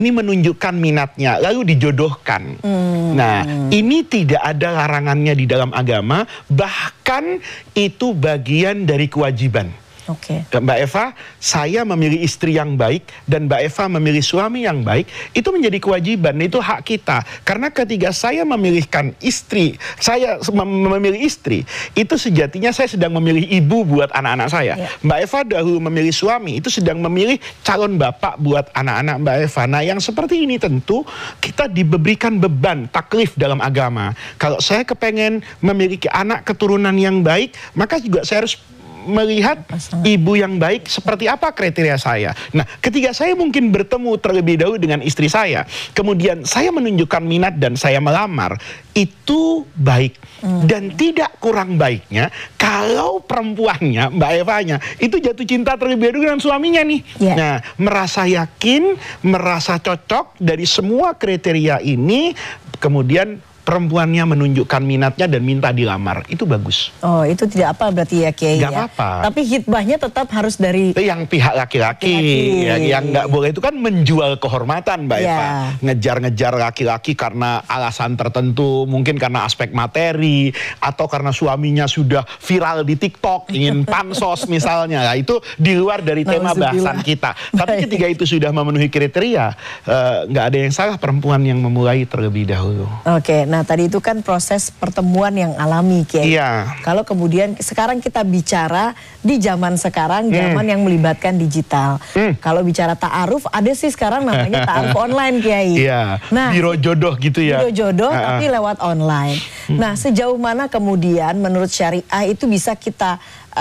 ini menunjukkan minatnya, lalu dijodohkan. Nah, ini tidak ada larangannya di dalam agama, bahkan itu bagian dari kewajiban. Oke. Mbak Eva, saya memilih istri yang baik dan Mbak Eva memilih suami yang baik, itu menjadi kewajiban, itu hak kita. Karena ketika saya memilihkan istri, saya memilih istri, itu sejatinya saya sedang memilih ibu buat anak-anak saya. Mbak Eva dahulu memilih suami, itu sedang memilih calon bapak buat anak-anak Mbak Eva. Nah, yang seperti ini tentu kita diberikan beban, taklif dalam agama. Kalau saya kepengen memiliki anak keturunan yang baik, maka juga saya harus melihat ibu yang baik seperti apa kriteria saya. Nah, ketika saya mungkin bertemu terlebih dahulu dengan istri saya, kemudian saya menunjukkan minat dan saya melamar, itu baik. Dan tidak kurang baiknya kalau perempuannya, Mbak Evanya, itu jatuh cinta terlebih dahulu dengan suaminya nih. Nah, merasa yakin, merasa cocok dari semua kriteria ini, kemudian perempuannya menunjukkan minatnya dan minta dilamar, itu bagus. Oh, itu tidak apa berarti ya Kiai? Gak apa-apa. Tapi hitbahnya tetap harus dari yang pihak laki-laki. Yang nggak boleh itu kan menjual kehormatan, Mbak Eva. Ngejar-ngejar laki-laki karena alasan tertentu, mungkin karena aspek materi atau karena suaminya sudah viral di TikTok, ingin pansos misalnya. Nah, itu di luar dari tema bahasan kita. Tapi ketika itu sudah memenuhi kriteria, nggak ada yang salah perempuan yang memulai terlebih dahulu. Oke. Nah, tadi itu kan proses pertemuan yang alami, Kiai. Iya. Kalau kemudian sekarang kita bicara di zaman sekarang, zaman yang melibatkan digital. Kalau bicara ta'aruf, ada sih sekarang namanya ta'aruf online, Kiai. Iya. Nah, biro jodoh gitu ya. Biro jodoh tapi lewat online. Nah, sejauh mana kemudian menurut syariah itu bisa kita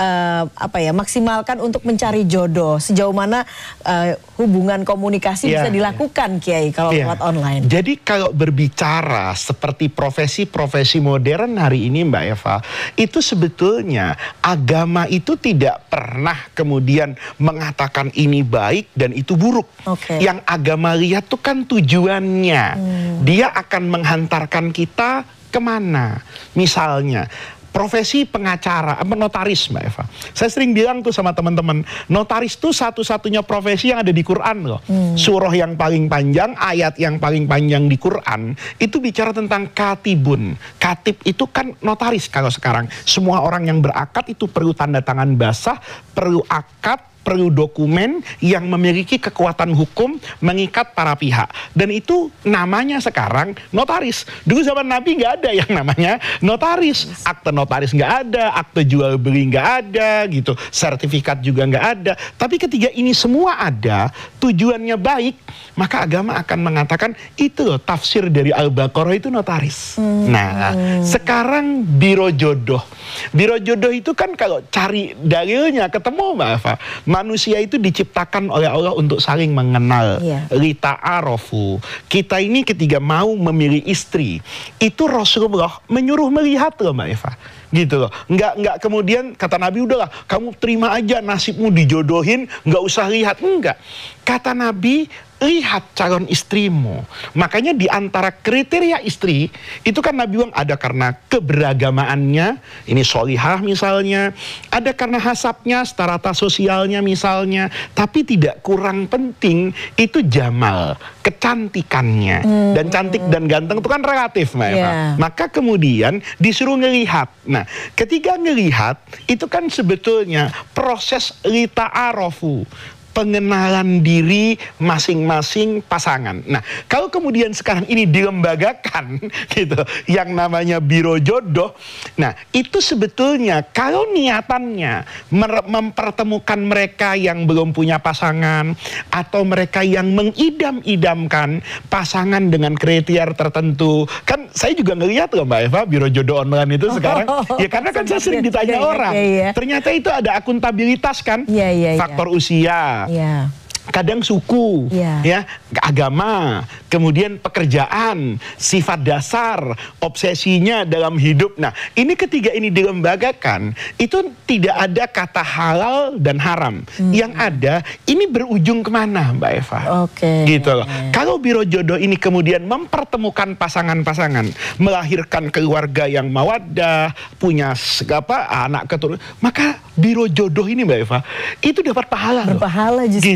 maksimalkan untuk mencari jodoh? Sejauh mana hubungan komunikasi bisa dilakukan, Kiai, kalau lewat online? Jadi kalau berbicara seperti profesi-profesi modern hari ini, Mbak Eva, itu sebetulnya agama itu tidak pernah kemudian mengatakan ini baik dan itu buruk. Yang agama lihat tuh kan tujuannya. Dia akan menghantarkan kita kemana? Misalnya profesi pengacara, notaris, Mbak Eva. Saya sering bilang tuh sama teman-teman, notaris tuh satu-satunya profesi yang ada di Quran loh. Surah yang paling panjang, ayat yang paling panjang di Quran, itu bicara tentang katibun. Katib itu kan notaris kalau sekarang. Semua orang yang berakad itu perlu tanda tangan basah, perlu akad, perlu dokumen yang memiliki kekuatan hukum mengikat para pihak. Dan itu namanya sekarang notaris. Dulu zaman Nabi nggak ada yang namanya notaris. Akte notaris nggak ada, akte jual beli nggak ada, gitu. Sertifikat juga nggak ada. Tapi ketika ini semua ada, tujuannya baik, maka agama akan mengatakan itu loh tafsir dari Al-Baqarah itu notaris. Nah, sekarang biro jodoh. Biro jodoh itu kan kalau cari dalilnya ketemu, Mbak Eva. Manusia itu diciptakan oleh Allah untuk saling mengenal. Lita'arofu. Kita ini ketika mau memilih istri, itu Rasulullah menyuruh melihat loh, Mbak Eva. Gitu loh. Nggak kemudian kata Nabi, udahlah kamu terima aja nasibmu dijodohin, nggak usah lihat. Enggak. Kata Nabi, lihat calon istrimu. Makanya di antara kriteria istri itu kan Nabi bilang ada karena keberagamaannya, ini solihah misalnya, ada karena hasabnya, strata sosialnya misalnya, tapi tidak kurang penting itu jamal, kecantikannya. Dan cantik dan ganteng itu kan relatif, Mbak Eva. Maka kemudian disuruh ngelihat. Nah, ketika ngelihat itu kan sebetulnya proses lita'arofu, pengenalan diri masing-masing pasangan. Nah, kalau kemudian sekarang ini dilembagakan gitu, yang namanya biro jodoh, nah itu sebetulnya kalau niatannya mempertemukan mereka yang belum punya pasangan atau mereka yang mengidam-idamkan pasangan dengan kriteria tertentu, kan saya juga ngelihat loh, Mbak Eva, biro jodoh online itu sekarang, ya karena kan saya sering ditanya orang, ternyata itu ada akuntabilitas kan, faktor usia, kadang suku, ya, agama, kemudian pekerjaan, sifat dasar, obsesinya dalam hidup. Nah, ini ketiga ini dilembagakan, itu tidak ada kata halal dan haram. Yang ada, ini berujung kemana, Mbak Eva? Gitu loh. Kalau biro jodoh ini kemudian mempertemukan pasangan-pasangan, melahirkan keluarga yang mawaddah, punya anak keturunan, maka biro jodoh ini, Mbak Eva, itu dapat pahala. Berpahala justru. Gitu loh.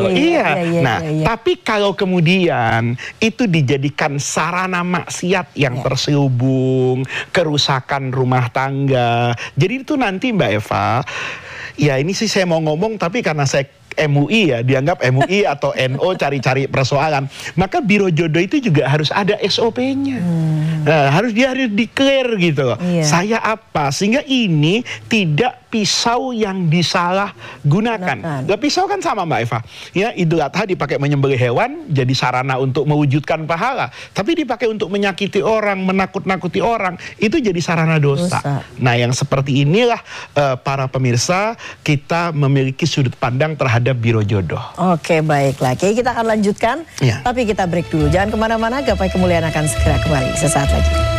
Nah, tapi kalau kemudian itu dijadikan sarana maksiat yang terselubung, kerusakan rumah tangga. Jadi itu nanti Mbak Eva, ya ini sih saya mau ngomong, tapi karena saya MUI ya, dianggap MUI atau NO cari-cari persoalan, maka biro jodoh itu juga harus ada SOP-nya. Nah, harus declare gitu loh. Saya apa, sehingga ini tidak pisau yang disalahgunakan. Nah, pisau kan sama Mbak Eva. Ya, Idul Adha dipakai menyembelih hewan, jadi sarana untuk mewujudkan pahala. Tapi dipakai untuk menyakiti orang, menakut-nakuti orang, itu jadi sarana dosa. Nah, yang seperti inilah para pemirsa, kita memiliki sudut pandang terhadap biro jodoh. Oke, baiklah. Oke, kita akan lanjutkan. Tapi kita break dulu. Jangan kemana-mana, Gapai Kemuliaan akan segera kembali sesaat lagi.